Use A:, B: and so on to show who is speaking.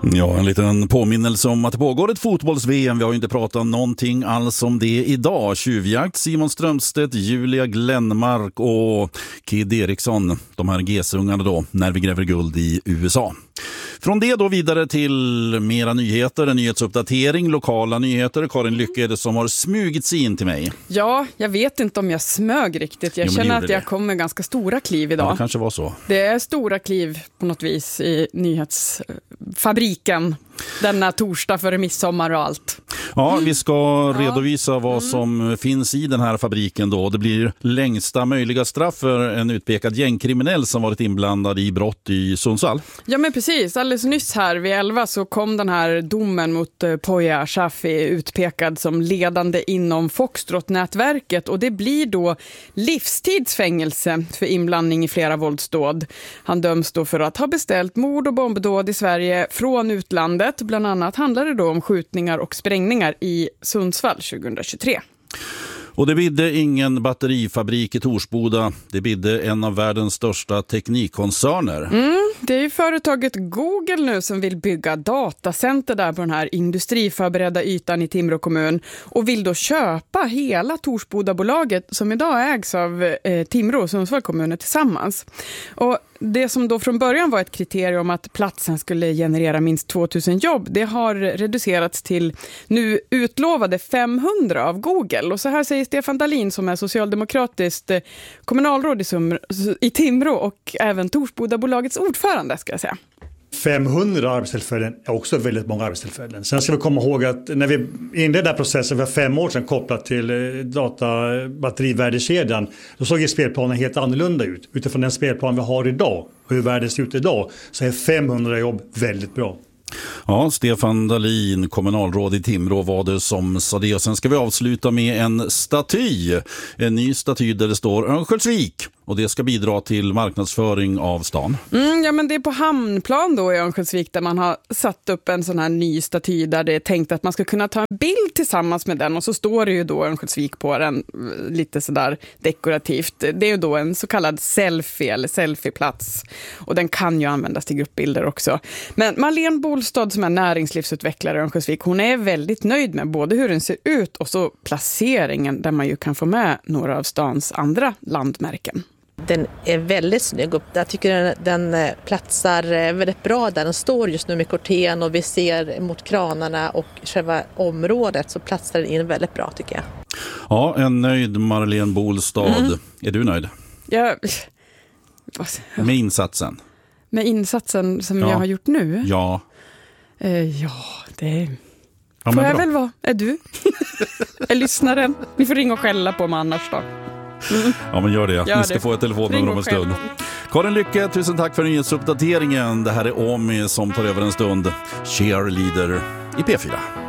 A: Ja, en liten påminnelse om att det pågår ett fotbolls-VM. Vi har ju inte pratat någonting alls om det idag. Tjuvjakt, Simon Strömstedt, Julia Glenmark och Kid Eriksson, de här GS-ungarna då, när vi gräver guld i USA. Från det då vidare till mera nyheter, en nyhetsuppdatering, lokala nyheter. Karin Lycke är det som har smugit sig in till mig.
B: Ja, jag vet inte om jag smög riktigt. Jag känner att jag kom med ganska stora kliv idag.
A: Ja, det kanske var så.
B: Det är stora kliv på något vis i nyhetsfabriken denna torsdag före midsommar och allt.
A: Ja, vi ska redovisa vad som finns i den här fabriken då. Det blir längsta möjliga straff för en utpekad gängkriminell som varit inblandad i brott i Sundsvall.
B: Ja, men precis. Alldeles nyss här vid 11 så kom den här domen mot Poya Shafi utpekad som ledande inom Foxtrot-nätverket, och det blir då livstidsfängelse för inblandning i flera våldsdåd. Han döms då för att ha beställt mord och bombdåd i Sverige från utlandet. Bland annat handlar det då om skjutningar och sprängningar i Sundsvall 2023.
A: Och det bidde ingen batterifabrik i Torsboda. Det bidde en av världens största teknikkoncerner.
B: Det är ju företaget Google nu som vill bygga datacenter där på den här industriförberedda ytan i Timrå kommun och vill då köpa hela Torsboda-bolaget som idag ägs av Timrå och Sundsvall kommuner tillsammans. Och det som då från början var ett kriterium att platsen skulle generera minst 2000 jobb, det har reducerats till nu utlovade 500 av Google. Och så här säger Stefan Dahlin som är socialdemokratiskt kommunalråd i Timrå och även Torsboda-bolagets ordförande, ska jag säga.
C: 500 arbetstillfällen är också väldigt många arbetstillfällen. Sen ska vi komma ihåg att när vi inledde den processen för 5 år sedan kopplat till databatterivärdekedjan, då såg ju spelplanen helt annorlunda ut. Utifrån den spelplan vi har idag och hur världen ser ut idag så är 500 jobb väldigt bra.
A: Ja, Stefan Dahlin, kommunalråd i Timrå, var det som sa det. Och sen ska vi avsluta med en staty. En ny staty där det står Örnsköldsvik. Och det ska bidra till marknadsföring av stan.
B: Ja, men det är på Hamnplan då i Örnsköldsvik där man har satt upp en sån här ny staty där det är tänkt att man ska kunna ta en bild tillsammans med den. Och så står det ju då Örnsköldsvik på den lite sådär dekorativt. Det är ju då en så kallad selfie eller selfieplats. Och den kan ju användas till gruppbilder också. Men Marlene Bolstad som är näringslivsutvecklare i Örnsköldsvik, hon är väldigt nöjd med både hur den ser ut och så placeringen där man ju kan få med några av stans andra landmärken.
D: Den är väldigt snygg och jag tycker den platsar väldigt bra där den står just nu med korten och vi ser mot kranarna och själva området, så platsar den in väldigt bra tycker jag.
A: Ja, en nöjd Marlene Bolstad. Är du nöjd?
B: Ja.
A: Med insatsen?
B: Med insatsen som jag har gjort nu?
A: Ja.
B: Ja, det får jag väl vara. Är du? Är lyssnaren? Ni får ringa och skälla på mig annars då.
A: Ja, men gör det. Ni ska få ett telefonnummer om en stund. Karin Lycke, tusen tack för nyhetsuppdateringen. Det här är Omi som tar över en stund. Cheerleader i P4.